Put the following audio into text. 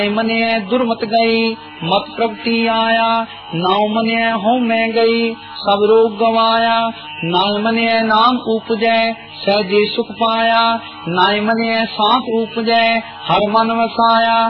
मनिय दुर्मत गई मत प्रगति आया, नाव मनिय हो मैं गई सब रोग गवाया। नाय मनिय नाम उपजै सहजे सुख पाया, नाय मनिय सांप उपजै हर मन वसाया।